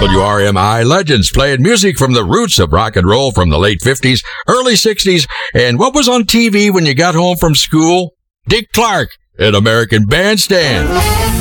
WRMI legends playing music from the roots of rock and roll from the late 50s, early 60s, and what was on TV when you got home from school? Dick Clark and American Bandstand.